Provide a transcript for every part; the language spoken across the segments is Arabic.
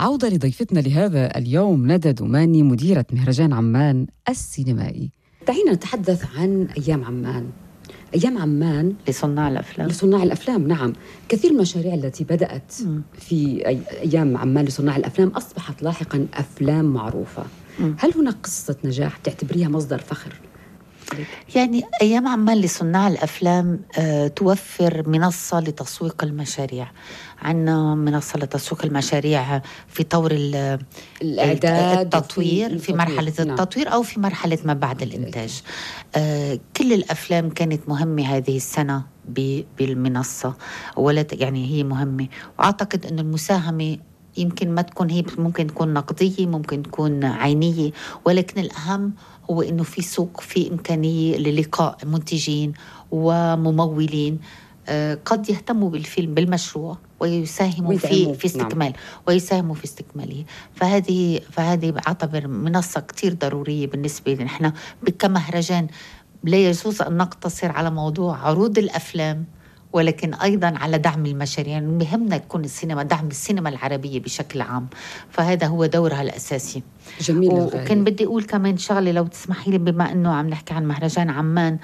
عودة لضيفتنا لهذا اليوم ندى دوماني مديرة مهرجان عمان السينمائي. دعينا نتحدث عن أيام عمان. أيام عمان لصناع الأفلام. نعم، كثير من المشاريع التي بدأت في أيام عمان لصناع الأفلام أصبحت لاحقا أفلام معروفة. هل هناك قصة نجاح تعتبريها مصدر فخر؟ يعني أيام عمان لصناع الأفلام توفر منصة لتسويق المشاريع. عنا منصة لتسويق المشاريع في طور الإعداد، التطوير، في مرحلة التطوير أو في مرحلة ما بعد الإنتاج. كل الأفلام كانت مهمة هذه السنة بالمنصة، يعني هي مهمة، وأعتقد أن المساهمة يمكن ما تكون هي، ممكن تكون نقدية، ممكن تكون عينية، ولكن الأهم هو إنه في سوق، في إمكانية للقاء منتجين وممولين قد يهتموا بالفيلم، بالمشروع، ويساهموا في استكمال، ويساهموا في استكماله. فهذه أعتبر منصة كتير ضرورية بالنسبة لنا. نحن كمهرجان لا يجوز أن نقتصر على موضوع عروض الأفلام، ولكن أيضاً على دعم المشاريع. يعني مهمنا تكون السينما، دعم السينما العربية بشكل عام، فهذا هو دورها الأساسي. جميل. وكان بدي أقول كمان شغلة لو تسمحي لي، بما أنه عم نحكي عن مهرجان عمان.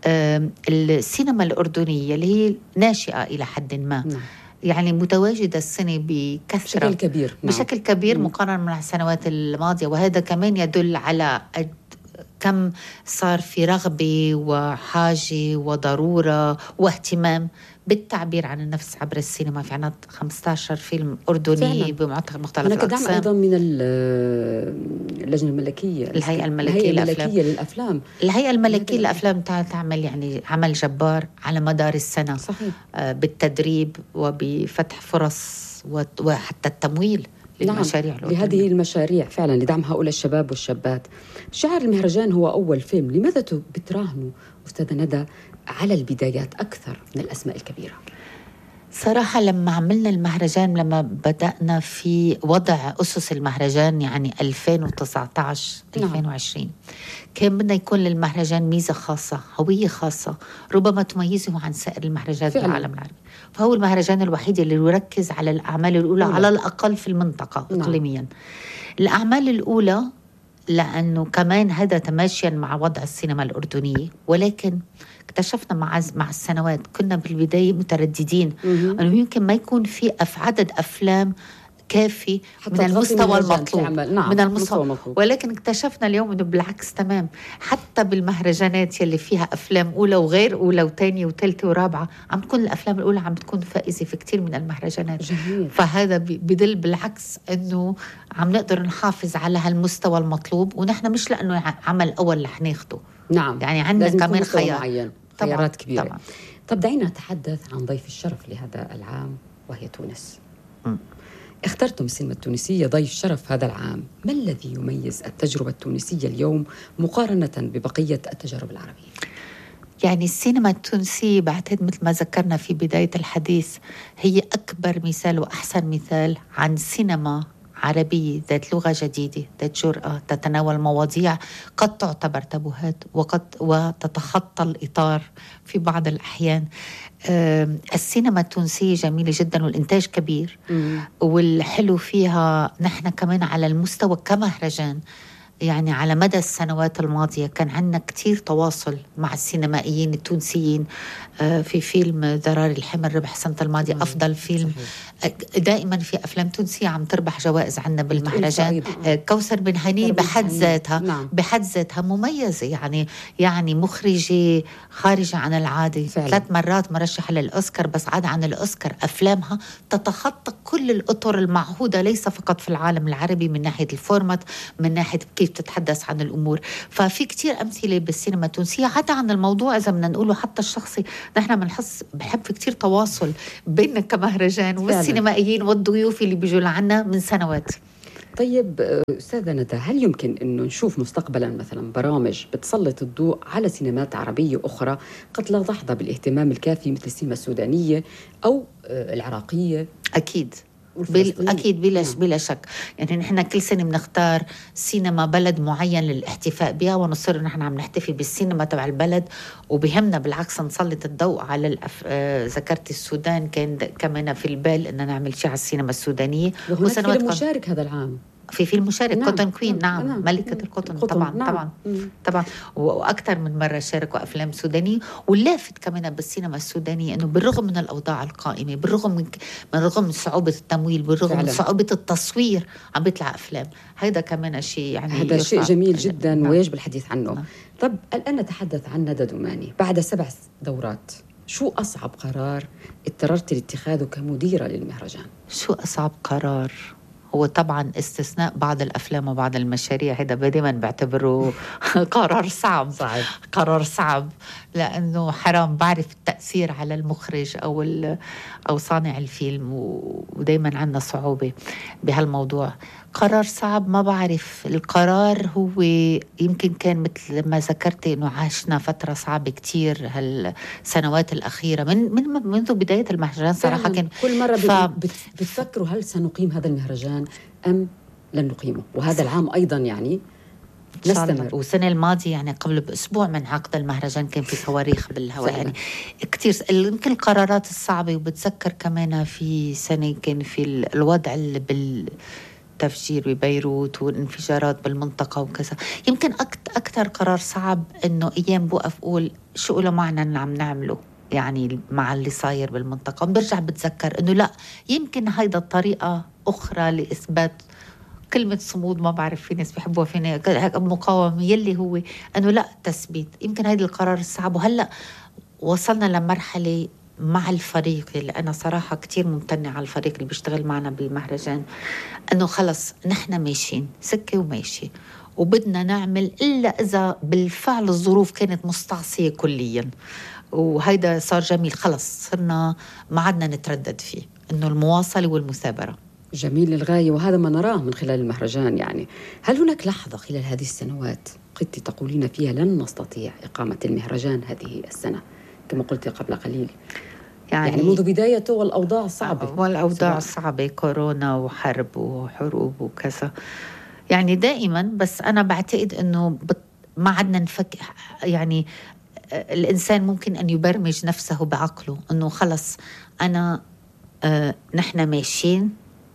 السينما الأردنية اللي هي ناشئة إلى حد ما، يعني متواجدة السنة بكثرة بشكل كبير مقارنة مع السنوات الماضية، وهذا كمان يدل على كم صار في رغبة وحاجة وضرورة واهتمام بالتعبير عن النفس عبر السينما. في عنا 15 فيلم أردني بمختلف الأقسام. هناك دعم أيضا من اللجنة الملكية، الهيئة الملكية للأفلام. الهيئة الملكية للأفلام تعمل يعني عمل جبار على مدار السنة. صحيح. بالتدريب وبفتح فرص وحتى التمويل للمشاريع لهذه المشاريع فعلا لدعم هؤلاء الشباب والشابات. شعار المهرجان هو أول فيلم، لماذا بتراهنوا أستاذة ندى على البدايات أكثر من الأسماء الكبيرة؟ صراحة لما عملنا المهرجان، لما بدأنا في وضع أسس المهرجان يعني 2019-2020 كان بدنا يكون للمهرجان ميزة خاصة، هوية خاصة ربما تميزه عن سائر المهرجانات في العالم العربي. فهو المهرجان الوحيد اللي يركز على الأعمال الأولى على الأقل في المنطقة إقليميا. الأعمال الأولى لأنه كمان هذا تماشيا مع وضع السينما الأردنية، ولكن اكتشفنا مع السنوات، كنا بالبداية مترددين أنه يمكن ما يكون في عدد أفلام كافي من المستوى المطلوب. من المستوى، ولكن اكتشفنا اليوم أنه بالعكس تمام. حتى بالمهرجانات يلي فيها أفلام أولى وغير أولى وثانية وثالثة ورابعة، عم تكون الأفلام الأولى عم تكون فائزة في كتير من المهرجانات. جميل. فهذا بدل بالعكس أنه عم نقدر نحافظ على هالمستوى المطلوب، ونحن مش لأنه عمل أول رح ناخده. نعم، يعني عندنا كمان خيارات كبيرة. طبعا. طب دعينا نتحدث عن ضيف الشرف لهذا العام وهي تونس. اخترتم السينما التونسية ضيف شرف هذا العام. ما الذي يميز التجربة التونسية اليوم مقارنة ببقية التجارب العربية؟ يعني السينما التونسية بعتقد مثل ما ذكرنا في بداية الحديث هي أكبر مثال وأحسن مثال عن سينما عربية ذات لغة جديدة، ذات جرأة، تتناول مواضيع قد تعتبر تابوهات وتتخطى الإطار في بعض الأحيان. السينما التونسية جميلة جدا والإنتاج كبير. والحلو فيها نحن كمان على المستوى كمهرجان، يعني على مدى السنوات الماضية كان عندنا كتير تواصل مع السينمائيين التونسيين. في فيلم ذرار الحمر ربح السنة الماضية أفضل فيلم. دائما في أفلام تونسية عم تربح جوائز عنا بالمهرجان. كوثر بن هني بحد ذاتها مميزة، يعني مخرجة خارجة عن العادة. 3 مرات مرشحة للأوسكار، بس عاد عن الأوسكار أفلامها تتخطى كل الأطر المعهودة، ليس فقط في العالم العربي من ناحية الفورمات، من ناحية كيف تتحدث عن الأمور. ففي كتير أمثلة بالسينما التونسية. عدا عن الموضوع إذا بدنا نقوله حتى الشخصي، نحن بنحب في كتير تواصل بيننا كمهرجان والسينمائيين والضيوف اللي بيجوا لعنا من سنوات. طيب أستاذة ندى، هل يمكن أنه نشوف مستقبلا مثلا برامج بتسلط الضوء على سينمات عربية أخرى قد لا تحظى بالاهتمام الكافي مثل السينما السودانية أو العراقية؟ أكيد. أكيد بلا شك. يعني نحن كل سنة بنختار سينما بلد معين للاحتفاء بها، ونصير نحن عم نحتفي بالسينما تبع البلد، وبهمنا بالعكس نسلط الضوء على ذكرت السودان، كان كمان في البال أن نعمل شيء على السينما السودانية. وهناك فيلم مشارك هذا العام، في فيلم مشارك كوتون كوين. نعم. ملكة القطن. طبعا وأكثر من مرة شاركوا أفلام سودانية. واللافت كمان بالسينما السودانية أنه بالرغم من الأوضاع القائمة، بالرغم من صعوبة التمويل، بالرغم من صعوبة التصوير، عم بيطلع أفلام. هذا كمان شيء يعني هذا شيء جميل جدا ويجب الحديث عنه. طب الآن نتحدث عن ندى دوماني بعد 7 دورات. شو أصعب قرار اضطررت لاتخاذه كمديرة للمهرجان؟ شو أصعب قرار؟ هو طبعا استثناء بعض الأفلام وبعض المشاريع، هذا دائما بعتبره قرار صعب، لأنه حرام بعرف التأثير على المخرج أو صانع الفيلم، ودائما عندنا صعوبة بهالموضوع. قرار صعب، ما بعرف. القرار هو يمكن كان مثل ما ذكرت إنه عاشنا فترة صعبة كتير هالسنوات الأخيرة منذ بداية المهرجان صراحة. كان كل مرة بتفكروا هل سنقيم هذا المهرجان أم لن نقيمه؟ وهذا العام أيضا يعني نستمر. والسنة الماضية يعني قبل بأسبوع من عقد المهرجان كان في صواريخ بالهواء. يعني كتير يمكن القرارات الصعبة. وبتذكر كمان في سنة كان في الوضع اللي تفجير ببيروت والانفجارات بالمنطقة وكذا. يمكن أكثر قرار صعب إنه أيام بوقف أقول شو له معنى اللي عم نعمله يعني مع اللي صاير بالمنطقة. برجع بتذكر إنه لا، يمكن هيدا الطريقة أخرى لإثبات كلمة صمود. ما بعرف، في ناس بيحبوها، فينا مقاومة، يلي هو أنه لا، تثبيت. يمكن هيدا القرار الصعب. وهلأ وصلنا لمرحلة مع الفريق اللي أنا صراحة كتير ممتنة على الفريق اللي بيشتغل معنا بمهرجان، أنه خلص نحن ماشيين سكة وماشي، وبدنا نعمل إلا إذا بالفعل الظروف كانت مستعصية كليا. وهيدا صار جميل. خلص صرنا ما عدنا نتردد فيه، أنه المواصلة والمثابرة. جميل للغاية، وهذا ما نراه من خلال المهرجان. يعني هل هناك لحظة خلال هذه السنوات قد تقولين فيها لن نستطيع إقامة المهرجان هذه السنة كما قلت قبل قليل؟ يعني منذ بدايته والأوضاع صعبة، كورونا وحرب وحروب وكذا. يعني دائما، بس أنا بعتقد أنه ما عدنا نفكر. يعني الإنسان ممكن أن يبرمج نفسه بعقله أنه خلص أنا نحن ماشيين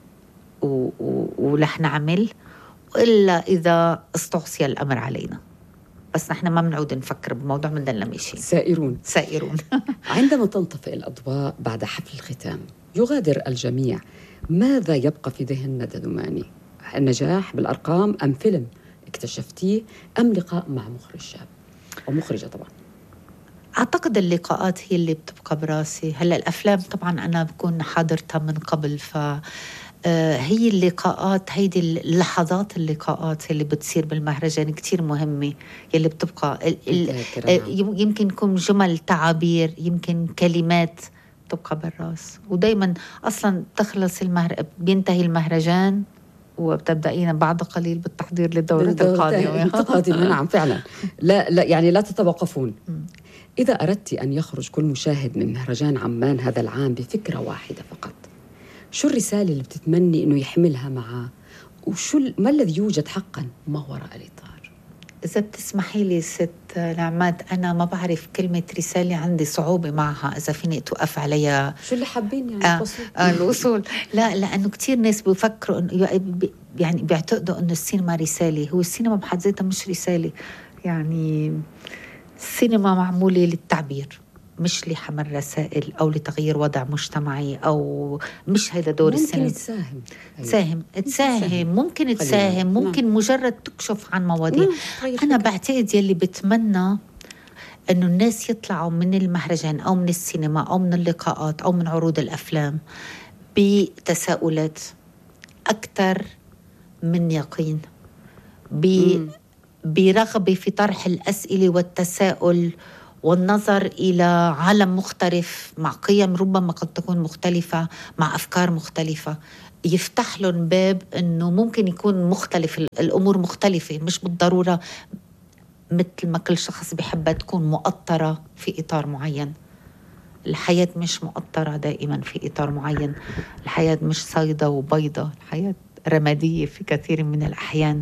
ورح نعمل، إلا إذا استعصي الأمر علينا. بس نحن ما بنعود نفكر بالموضوع، من دلنا ماشيين سائرون. عندما تنطفئ الأضواء بعد حفل الختام يغادر الجميع، ماذا يبقى في ذهن ندى دوماني؟ النجاح بالأرقام أم فيلم اكتشفتيه أم لقاء مع مخرج شاب أو مخرجة؟ طبعا أعتقد اللقاءات هي اللي بتبقى براسي. هلأ الأفلام طبعا أنا بكون حاضرتها من قبل، هي اللقاءات، هيدي اللحظات، اللقاءات اللي بتصير بالمهرجان كتير مهمة، يلي بتبقى يمكن يكون جمل تعابير، يمكن كلمات تبقى بالراس. ودايما أصلا تخلص بينتهي المهرجان وبتبدأين بعد قليل بالتحضير للدورة القادمة. نعم فعلا. لا يعني لا تتوقفون. إذا أردت أن يخرج كل مشاهد من مهرجان عمان هذا العام بفكرة واحدة فقط، شو الرسالة اللي بتتمني إنه يحملها معه؟ ما الذي يوجد حقا ما وراء الإطار؟ إذا بتسمحي لي ست نعمات، أنا ما بعرف كلمة رسالة، عندي صعوبة معها. إذا فيني توقف عليها شو اللي حابين يعني الوصول؟ لا، لأنه كتير ناس بيفكروا يعني بيعتقدوا إنه السينما رسالة. هو السينما بحد ذاتها مش رسالة. يعني السينما معمولة للتعبير، مش لحمل رسائل أو لتغيير وضع مجتمعي، أو مش هذا دور السينما. ممكن تساهم، ممكن مجرد تكشف عن مواضيع. أنا بعتقد يلي بتمنى أنه الناس يطلعوا من المهرجان أو من السينما أو من اللقاءات أو من عروض الأفلام بتساؤلات أكثر من يقين، برغبة في طرح الأسئلة والتساؤل والنظر إلى عالم مختلف مع قيم ربما قد تكون مختلفة، مع أفكار مختلفة. يفتح لهم باب أنه ممكن يكون مختلف، الأمور مختلفة، مش بالضرورة مثل ما كل شخص بيحبها تكون مؤطرة في إطار معين. الحياة مش مؤطرة دائما في إطار معين، الحياة مش صيدة وبيضة، الحياة رمادية في كثير من الأحيان.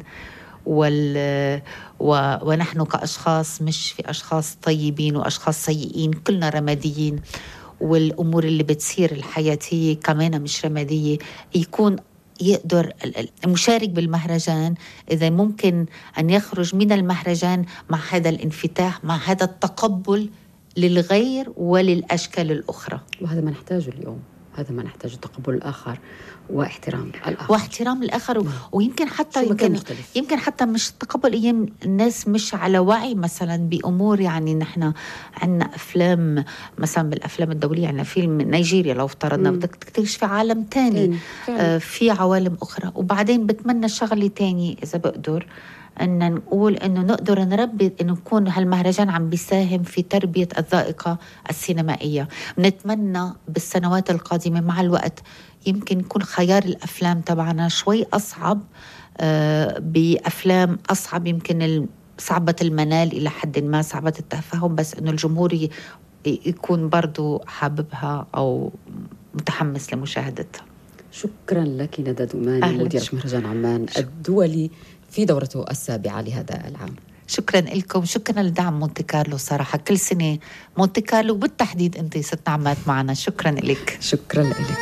ونحن كأشخاص مش في أشخاص طيبين وأشخاص سيئين، كلنا رماديين، والأمور اللي بتصير الحياتية كمان مش رمادية. يكون يقدر المشارك بالمهرجان إذا ممكن أن يخرج من المهرجان مع هذا الانفتاح، مع هذا التقبل للغير وللأشكال الأخرى. وهذا ما نحتاجه اليوم، هذا ما نحتاجه، تقبل الآخر واحترام الآخر. ويمكن حتى يمكن حتى مش تقبل. أيام الناس مش على وعي مثلا بأمور، يعني نحن عنا أفلام مثلا بالأفلام الدولية، عنا فيلم نيجيريا لو افترضنا بدك تكتشف عالم تاني في عوالم أخرى. وبعدين بتمنى شغلة تاني إذا بقدر أن نقول أنه نقدر نربي، أنه نكون هالمهرجان عم بيساهم في تربية الذائقة السينمائية. بنتمنى بالسنوات القادمة مع الوقت يمكن يكون خيار الأفلام تبعنا شوي أصعب، بأفلام أصعب، يمكن صعبة المنال إلى حد ما، صعبة التفهم، بس أنه الجمهور يكون برضو حاببها أو متحمس لمشاهدتها. شكرا لك ندى دوماني، مديرة مهرجان عمان الدولي في دورته 7 لهذا العام. شكرا لكم، شكرا لدعم مونتي كارلو. صراحة كل سنة مونتي كارلو بالتحديد أنت ست عمات معنا. شكرا لك. شكرا لك.